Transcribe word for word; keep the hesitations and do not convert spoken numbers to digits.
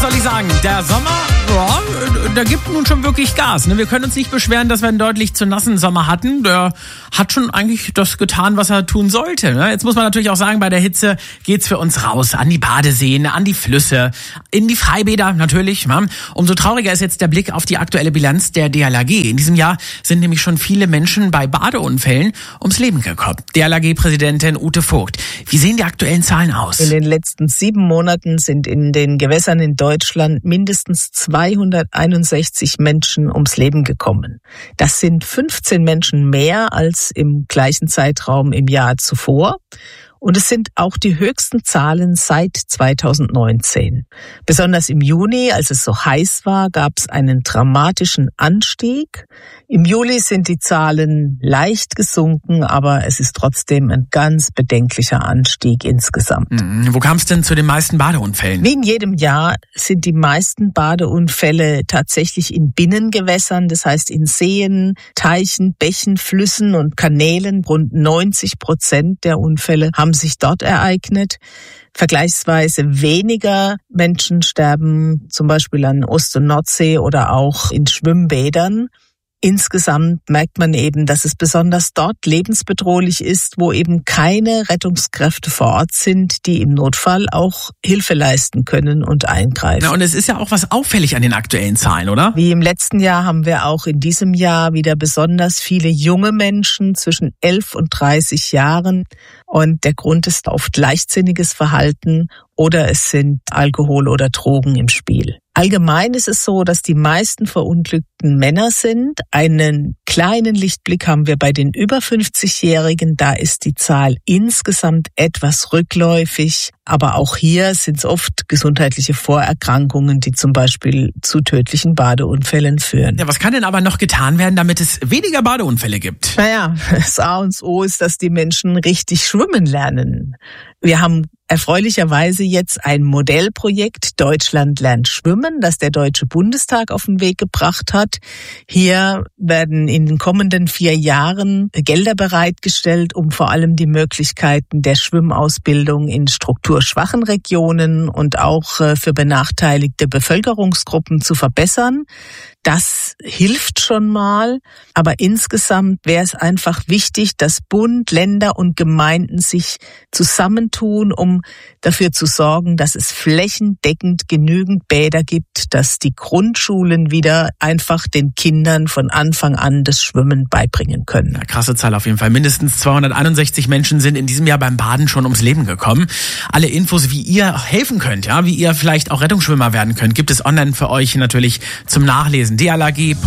soll ich sagen? Der Sommer, ja, der gibt nun schon wirklich Gas. Ne? Wir können uns nicht beschweren, dass wir einen deutlich zu nassen Sommer hatten. Der hat schon eigentlich das getan, was er tun sollte. Ne? Jetzt muss man natürlich auch sagen, bei der Hitze geht's für uns raus. An die Badeseen, an die Flüsse, in die Freibäder natürlich. Ne? Umso trauriger ist jetzt der Blick auf die aktuelle Bilanz der D L R G. In diesem Jahr sind nämlich schon viele Menschen bei Badeunfällen ums Leben gekommen. D L R G-Präsidentin Ute Vogt. Wie sehen die aktuellen Zahlen aus? In den letzten sieben Monaten sind in den Gewässern in Deutschland mindestens zweihunderteinundsechzig Menschen ums Leben gekommen. Das sind fünfzehn Menschen mehr als im gleichen Zeitraum im Jahr zuvor. Und es sind auch die höchsten Zahlen seit zweitausendneunzehn. Besonders im Juni, als es so heiß war, gab es einen dramatischen Anstieg. Im Juli sind die Zahlen leicht gesunken, aber es ist trotzdem ein ganz bedenklicher Anstieg insgesamt. Mhm. Wo kam es denn zu den meisten Badeunfällen? Wie in jedem Jahr sind die meisten Badeunfälle tatsächlich in Binnengewässern, das heißt in Seen, Teichen, Bächen, Flüssen und Kanälen. Rund neunzig Prozent der Unfälle haben sich dort ereignet. Vergleichsweise weniger Menschen sterben zum Beispiel an Ost- und Nordsee oder auch in Schwimmbädern. Insgesamt merkt man eben, dass es besonders dort lebensbedrohlich ist, wo eben keine Rettungskräfte vor Ort sind, die im Notfall auch Hilfe leisten können und eingreifen. Na, und es ist ja auch was auffällig an den aktuellen Zahlen, oder? Wie im letzten Jahr haben wir auch in diesem Jahr wieder besonders viele junge Menschen zwischen elf und dreißig Jahren. Und der Grund ist oft leichtsinniges Verhalten oder es sind Alkohol oder Drogen im Spiel. Allgemein ist es so, dass die meisten Verunglückten Männer sind. Einen kleinen Lichtblick haben wir bei den über fünfzigjährigen. Da ist die Zahl insgesamt etwas rückläufig. Aber auch hier sind es oft gesundheitliche Vorerkrankungen, die zum Beispiel zu tödlichen Badeunfällen führen. Ja, was kann denn aber noch getan werden, damit es weniger Badeunfälle gibt? Naja, das A und O ist, dass die Menschen richtig schwimmen lernen. Wir haben erfreulicherweise jetzt ein Modellprojekt Deutschland lernt schwimmen, das der Deutsche Bundestag auf den Weg gebracht hat. Hier werden in den kommenden vier Jahren Gelder bereitgestellt, um vor allem die Möglichkeiten der Schwimmausbildung in strukturschwachen Regionen und auch für benachteiligte Bevölkerungsgruppen zu verbessern. Das hilft schon mal, aber insgesamt wäre es einfach wichtig, dass Bund, Länder und Gemeinden sich zusammentun, um dafür zu sorgen, dass es flächendeckend genügend Bäder gibt, dass die Grundschulen wieder einfach den Kindern von Anfang an das Schwimmen beibringen können. Ja, krasse Zahl auf jeden Fall. Mindestens zweihunderteinundsechzig Menschen sind in diesem Jahr beim Baden schon ums Leben gekommen. Alle Infos, wie ihr helfen könnt, ja, wie ihr vielleicht auch Rettungsschwimmer werden könnt, gibt es online für euch natürlich zum Nachlesen. D L R G